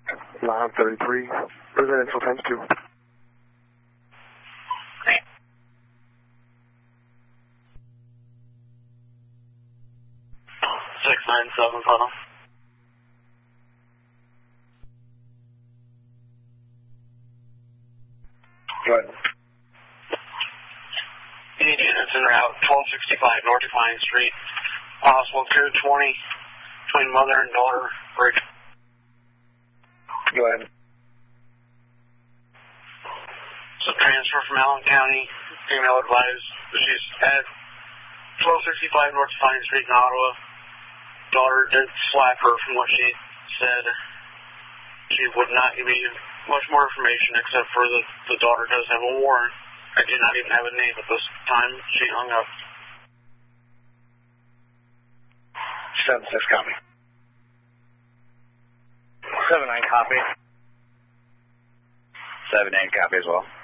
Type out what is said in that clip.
Line 33, residential times 2. 697 final. Go ahead. Need units en route, 1265 North Defiance Street. Possible code 20 between mother and daughter bridge. Go ahead. So transfer from Allen County. Female advised that she's at 1265 North Defiance Street in Ottawa. Daughter did slap her from what she said. She would not give me much more information except for the daughter does have a warrant. I did not even have a name at this time. She hung up. 7-6 copy. 7-9 copy. 7-8 copy as well.